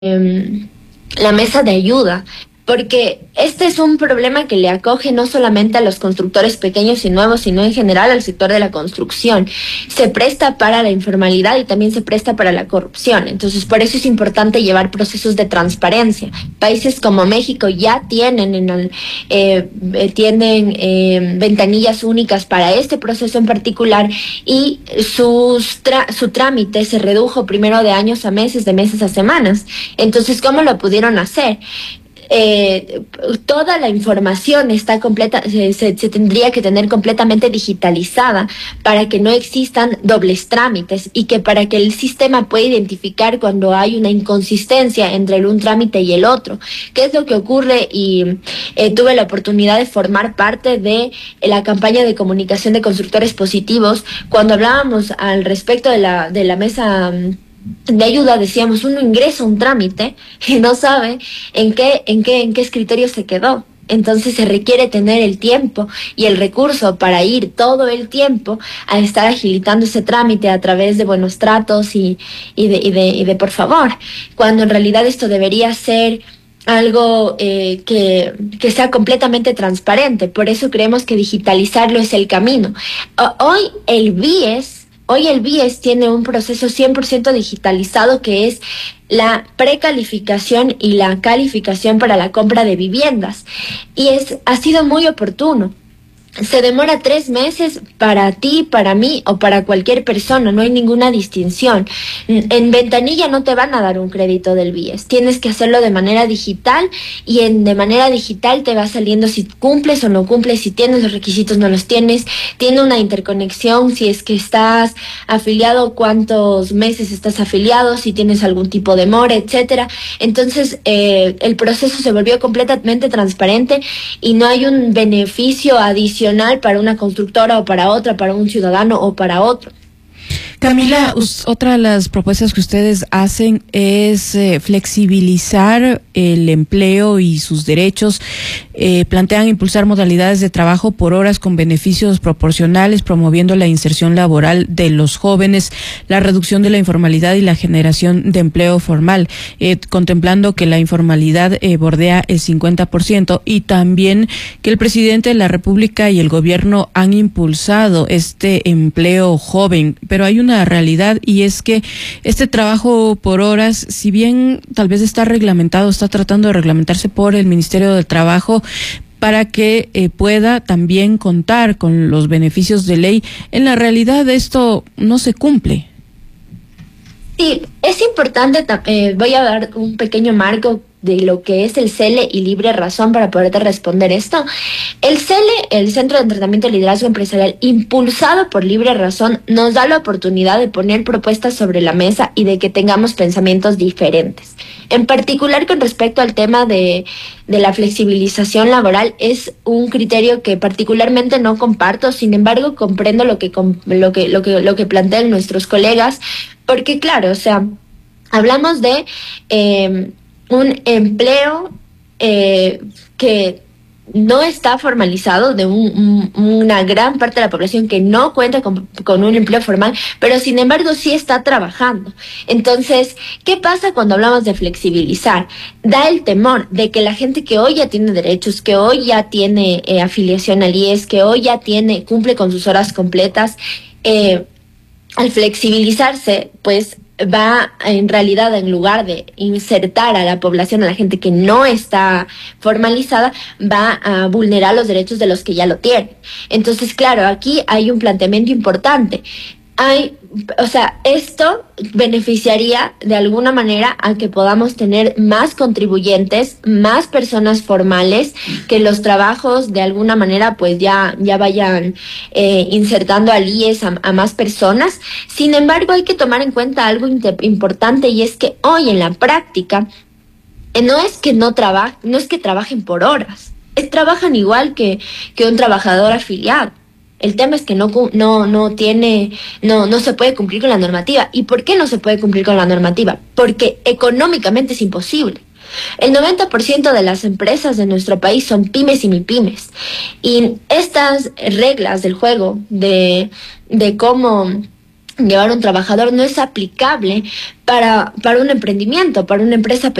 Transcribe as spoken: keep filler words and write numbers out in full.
eh, la mesa de ayuda, porque este es un problema que le acoge no solamente a los constructores pequeños y nuevos, sino en general al sector de la construcción. Se presta para la informalidad y también se presta para la corrupción. Entonces, por eso es importante llevar procesos de transparencia. Países como México ya tienen, en el, eh, tienen eh, ventanillas únicas para este proceso en particular, y sus su trámite se redujo primero de años a meses, de meses a semanas. Entonces, ¿cómo lo pudieron hacer? Eh, toda la información está completa, se, se, se tendría que tener completamente digitalizada para que no existan dobles trámites y que para que el sistema pueda identificar cuando hay una inconsistencia entre el un trámite y el otro. ¿Qué es lo que ocurre? Y eh, tuve la oportunidad de formar parte de la campaña de comunicación de constructores positivos. Cuando hablábamos al respecto de la, de la mesa de ayuda, decíamos, uno ingresa un trámite y no sabe en qué, en qué, en qué escritorio se quedó. Entonces se requiere tener el tiempo y el recurso para ir todo el tiempo a estar agilitando ese trámite a través de buenos tratos y, y, de, y, de, y de por favor, cuando en realidad esto debería ser algo eh, que, que sea completamente transparente. Por eso creemos que digitalizarlo es el camino. Hoy el B I E S Hoy el B I E S tiene un proceso cien por ciento digitalizado, que es la precalificación y la calificación para la compra de viviendas. Y es, ha sido muy oportuno. Se demora tres meses para ti, para mí o para cualquier persona, no hay ninguna distinción. En ventanilla no te van a dar un crédito del B I E S, tienes que hacerlo de manera digital, y en, de manera digital te va saliendo si cumples o no cumples, si tienes los requisitos, no los tienes, tiene una interconexión, si es que estás afiliado, cuántos meses estás afiliado, si tienes algún tipo de mora, etcétera. Entonces eh, el proceso se volvió completamente transparente y no hay un beneficio adicional para una constructora o para otra, para un ciudadano o para otro. Camila, otra de las propuestas que ustedes hacen es eh, flexibilizar el empleo y sus derechos. Eh, plantean impulsar modalidades de trabajo por horas con beneficios proporcionales, promoviendo la inserción laboral de los jóvenes, la reducción de la informalidad y la generación de empleo formal, eh, contemplando que la informalidad eh, bordea el cincuenta por ciento, y también que el presidente de la República y el gobierno han impulsado este empleo joven. Pero hay una realidad, y es que este trabajo por horas, si bien tal vez está reglamentado, está tratando de reglamentarse por el Ministerio del Trabajo para que eh, pueda también contar con los beneficios de ley, en la realidad esto no se cumple. Sí, es importante, eh, voy a dar un pequeño marco de lo que es el C E L E y Libre Razón para poderte responder esto. El C E L E, el Centro de Entrenamiento y Liderazgo Empresarial, impulsado por Libre Razón, nos da la oportunidad de poner propuestas sobre la mesa y de que tengamos pensamientos diferentes. En particular, con respecto al tema de, de la flexibilización laboral, es un criterio que particularmente no comparto. Sin embargo, comprendo lo que, lo que, lo que, lo que plantean nuestros colegas, porque claro, o sea, hablamos de eh, un empleo eh, que no está formalizado, de un, un, una gran parte de la población que no cuenta con, con un empleo formal, pero sin embargo sí está trabajando. Entonces, ¿qué pasa cuando hablamos de flexibilizar? Da el temor de que la gente que hoy ya tiene derechos, que hoy ya tiene eh, afiliación al I E S, que hoy ya tiene, cumple con sus horas completas, eh, al flexibilizarse, pues va en realidad, en lugar de insertar a la población, a la gente que no está formalizada, va a vulnerar los derechos de los que ya lo tienen. Entonces, claro, aquí hay un planteamiento importante. Hay, o sea, esto beneficiaría de alguna manera a que podamos tener más contribuyentes, más personas formales, que los trabajos de alguna manera pues ya, ya vayan eh, insertando al I E S a, a más personas. Sin embargo, hay que tomar en cuenta algo importante, y es que hoy en la práctica eh, no es que no trabajen, no es que trabajen por horas, es trabajan igual que, que un trabajador afiliado. El tema es que no, no, no tiene, no, no se puede cumplir con la normativa. ¿Y por qué no se puede cumplir con la normativa? Porque económicamente es imposible. El noventa por ciento de las empresas de nuestro país son pymes y mipymes. Y estas reglas del juego de, de cómo llevar un trabajador no es aplicable para, para un emprendimiento, para una empresa